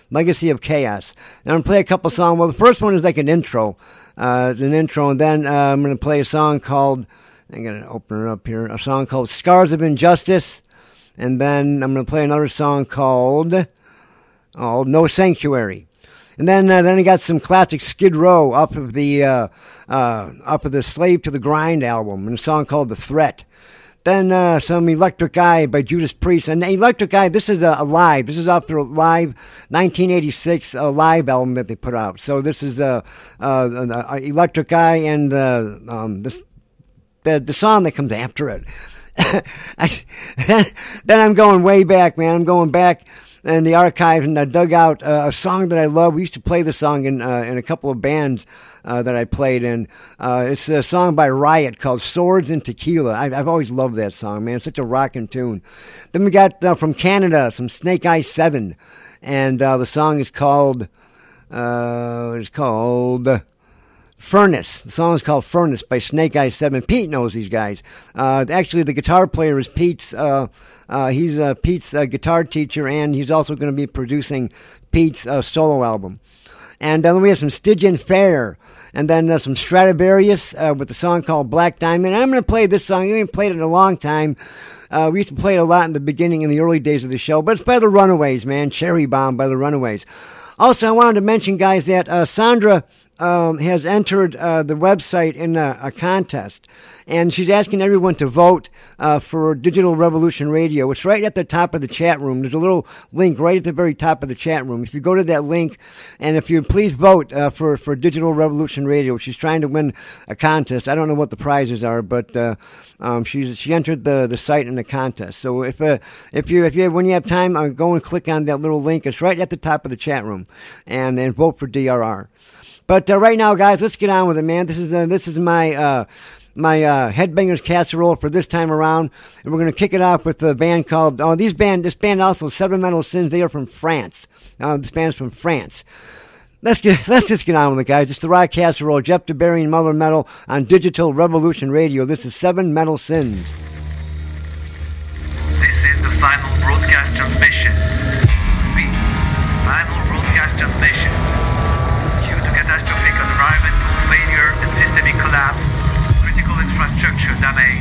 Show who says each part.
Speaker 1: Legacy of Chaos. And I'm going to play a couple songs. Well, the first one is like an intro. It's an intro, and then I'm going to play a song called, I'm going to open it up here, a song called Scars of Injustice. And then I'm going to play another song called No Sanctuary. And then I got some classic Skid Row up of the Slave to the Grind album, and a song called The Threat. Then some Electric Eye by Judas Priest. And Electric Eye, this is a live. This is off their live 1986 live album that they put out. So this is Electric Eye and the song that comes after it. Then I'm going way back, man. I'm going back in the archives, and I dug out a song that I love. We used to play the song in a couple of bands that I played in. It's a song by Riot called Swords and Tequila. I've always loved that song, man. It's such a rockin' tune. Then we got from Canada some Snake Eyes 7, and the song is called Furnace. The song is called Furnace by Snake Eyes 7. Pete knows these guys. Actually, the guitar player is Pete's. He's Pete's guitar teacher, and he's also going to be producing Pete's solo album. And then we have some Stygian Fair, and then some Stradivarius with a song called Black Diamond. And I'm going to play this song. I haven't played it in a long time. We used to play it a lot in the beginning, in the early days of the show, but it's by the Runaways, man. Cherry Bomb by the Runaways. Also, I wanted to mention, guys, that Sandra has entered the website in a contest, and she's asking everyone to vote for Digital Revolution Radio. It's right at the top of the chat room. There's a little link right at the very top of the chat room. If you go to that link, and if you please vote for Digital Revolution Radio. She's trying to win a contest. I don't know what the prizes are, but she entered the site in a contest. So if you when you have time, go and click on that little link. It's right at the top of the chat room, and vote for DRR. But right now, guys, let's get on with it, man. This is my Headbangers Casserole for this time around, and we're going to kick it off with a band called this band also, Seven Metal Sins. They are from France. This band's from France. Let's just get on with it, guys. It's the Rock Casserole, Jeff DeBerry and Mother Metal on Digital Revolution Radio. This is Seven Metal Sins.
Speaker 2: This is the final broadcast transmission. Final broadcast transmission. Catastrophic environmental failure and systemic collapse, critical infrastructure damage,